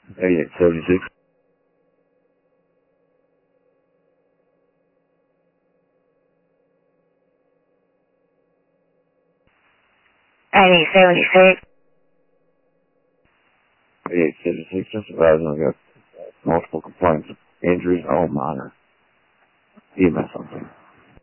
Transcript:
8876. 8876. 8876. Just advising I got multiple complaints, injuries, all minor. EMS something.